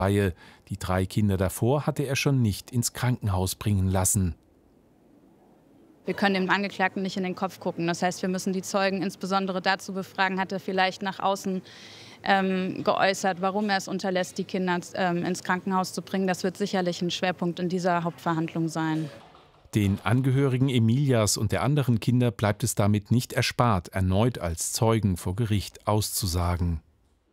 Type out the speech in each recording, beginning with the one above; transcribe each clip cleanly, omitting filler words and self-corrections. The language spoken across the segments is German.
Die 3 Kinder davor hatte er schon nicht ins Krankenhaus bringen lassen. Wir können dem Angeklagten nicht in den Kopf gucken. Das heißt, wir müssen die Zeugen insbesondere dazu befragen, hat er vielleicht nach außen geäußert, warum er es unterlässt, die Kinder ins Krankenhaus zu bringen. Das wird sicherlich ein Schwerpunkt in dieser Hauptverhandlung sein. Den Angehörigen Emilias und der anderen Kinder bleibt es damit nicht erspart, erneut als Zeugen vor Gericht auszusagen.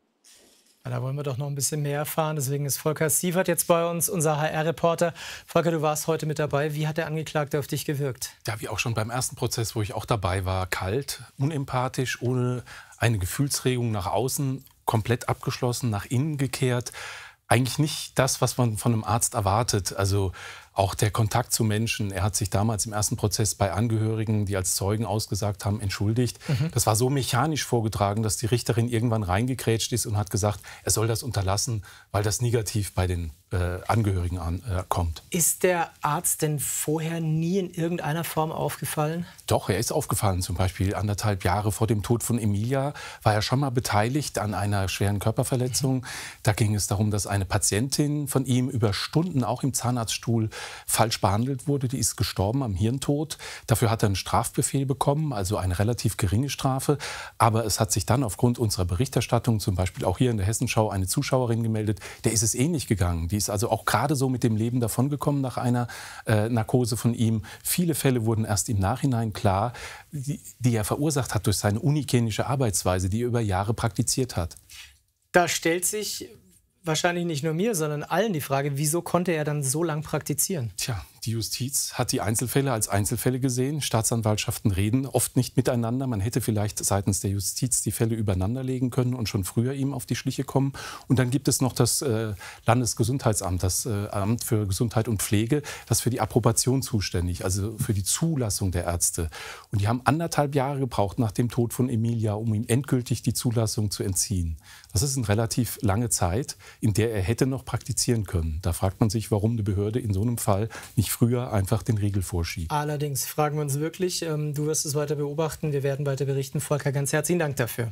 Da wollen wir doch noch ein bisschen mehr erfahren. Deswegen ist Volker Sievert jetzt bei uns, unser HR-Reporter. Volker, du warst heute mit dabei. Wie hat der Angeklagte auf dich gewirkt? Ja, wie auch schon beim ersten Prozess, wo ich auch dabei war. Kalt, unempathisch, ohne eine Gefühlsregung nach außen, komplett abgeschlossen, nach innen gekehrt. Eigentlich nicht das, was man von einem Arzt erwartet. Also auch der Kontakt zu Menschen. Er hat sich damals im ersten Prozess bei Angehörigen, die als Zeugen ausgesagt haben, entschuldigt. Das war so mechanisch vorgetragen, dass die Richterin irgendwann reingekrätscht ist und hat gesagt, er soll das unterlassen, weil das negativ bei den Angehörigen ankommt. Ist der Arzt denn vorher nie in irgendeiner Form aufgefallen? Doch, er ist aufgefallen. Zum Beispiel 1,5 Jahre vor dem Tod von Emilia war er schon mal beteiligt an einer schweren Körperverletzung. Da ging es darum, dass eine Patientin von ihm über Stunden auch im Zahnarztstuhl falsch behandelt wurde. Die ist gestorben am Hirntod. Dafür hat er einen Strafbefehl bekommen, also eine relativ geringe Strafe. Aber es hat sich dann aufgrund unserer Berichterstattung, zum Beispiel auch hier in der Hessenschau, eine Zuschauerin gemeldet, der ist es ähnlich gegangen. Die ist also auch gerade so mit dem Leben davongekommen nach einer Narkose von ihm. Viele Fälle wurden erst im Nachhinein klar, die er verursacht hat durch seine unhygienische Arbeitsweise, die er über Jahre praktiziert hat. Da stellt sich wahrscheinlich nicht nur mir, sondern allen die Frage, wieso konnte er dann so lang praktizieren? Tja, die Justiz hat die Einzelfälle als Einzelfälle gesehen. Staatsanwaltschaften reden oft nicht miteinander. Man hätte vielleicht seitens der Justiz die Fälle übereinander legen können und schon früher ihm auf die Schliche kommen. Und dann gibt es noch das Landesgesundheitsamt, das Amt für Gesundheit und Pflege, das für die Approbation zuständig, also für die Zulassung der Ärzte. Und die haben 1,5 Jahre gebraucht nach dem Tod von Emilia, um ihm endgültig die Zulassung zu entziehen. Das ist eine relativ lange Zeit, in der er hätte noch praktizieren können. Da fragt man sich, warum eine Behörde in so einem Fall nicht früher einfach den Riegel vorschiebt. Allerdings fragen wir uns wirklich, du wirst es weiter beobachten, wir werden weiter berichten. Volker, ganz herzlichen Dank dafür.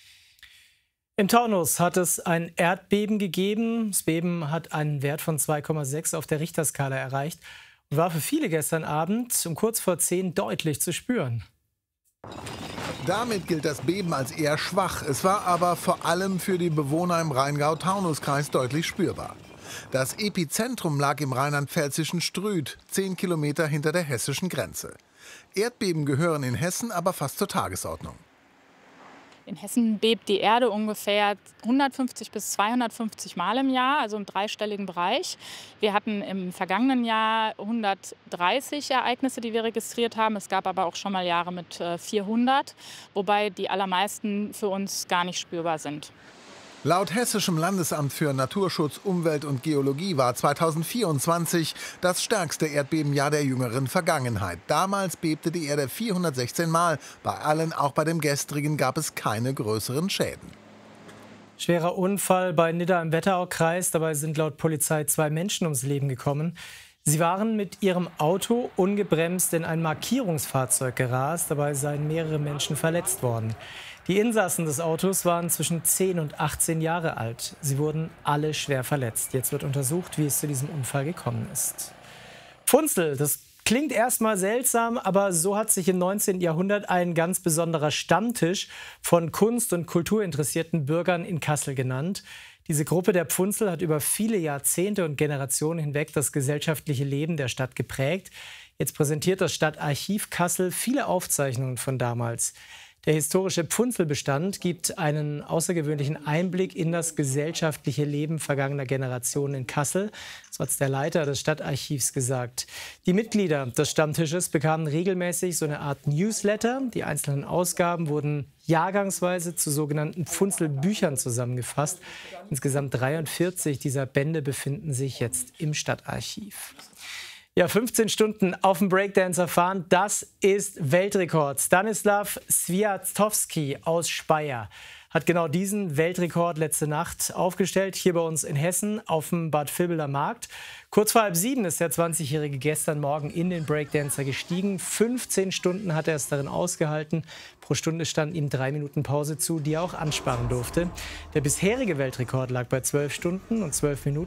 Im Taunus hat es ein Erdbeben gegeben. Das Beben hat einen Wert von 2,6 auf der Richterskala erreicht und war für viele gestern Abend um kurz vor 10 deutlich zu spüren. Damit gilt das Beben als eher schwach. Es war aber vor allem für die Bewohner im Rheingau-Taunus-Kreis deutlich spürbar. Das Epizentrum lag im rheinland-pfälzischen Strüth, 10 Kilometer hinter der hessischen Grenze. Erdbeben gehören in Hessen aber fast zur Tagesordnung. In Hessen bebt die Erde ungefähr 150 bis 250 Mal im Jahr, also im dreistelligen Bereich. Wir hatten im vergangenen Jahr 130 Ereignisse, die wir registriert haben. Es gab aber auch schon mal Jahre mit 400, wobei die allermeisten für uns gar nicht spürbar sind. Laut Hessischem Landesamt für Naturschutz, Umwelt und Geologie war 2024 das stärkste Erdbebenjahr der jüngeren Vergangenheit. Damals bebte die Erde 416 Mal. Bei allen, auch bei dem gestrigen, gab es keine größeren Schäden. Schwerer Unfall bei Nidda im Wetteraukreis. Dabei sind laut Polizei 2 Menschen ums Leben gekommen. Sie waren mit ihrem Auto ungebremst in ein Markierungsfahrzeug gerast. Dabei seien mehrere Menschen verletzt worden. Die Insassen des Autos waren zwischen 10 und 18 Jahre alt. Sie wurden alle schwer verletzt. Jetzt wird untersucht, wie es zu diesem Unfall gekommen ist. Funzel, das klingt erstmal seltsam, aber so hat sich im 19. Jahrhundert ein ganz besonderer Stammtisch von Kunst- und kulturinteressierten Bürgern in Kassel genannt. Diese Gruppe der Pfunzel hat über viele Jahrzehnte und Generationen hinweg das gesellschaftliche Leben der Stadt geprägt. Jetzt präsentiert das Stadtarchiv Kassel viele Aufzeichnungen von damals. Der historische Pfunzelbestand gibt einen außergewöhnlichen Einblick in das gesellschaftliche Leben vergangener Generationen in Kassel. So hat es der Leiter des Stadtarchivs gesagt. Die Mitglieder des Stammtisches bekamen regelmäßig so eine Art Newsletter. Die einzelnen Ausgaben wurden jahrgangsweise zu sogenannten Pfunzelbüchern zusammengefasst. Insgesamt 43 dieser Bände befinden sich jetzt im Stadtarchiv. Ja, 15 Stunden auf dem Breakdancer fahren, das ist Weltrekord. Stanislav Swiatowski aus Speyer hat genau diesen Weltrekord letzte Nacht aufgestellt, hier bei uns in Hessen auf dem Bad Vilbeler Markt. Kurz vor 6:30 ist der 20-Jährige gestern Morgen in den Breakdancer gestiegen. 15 Stunden hat er es darin ausgehalten. Pro Stunde standen ihm 3 Minuten Pause zu, die er auch ansparen durfte. Der bisherige Weltrekord lag bei 12 Stunden und 12 Minuten.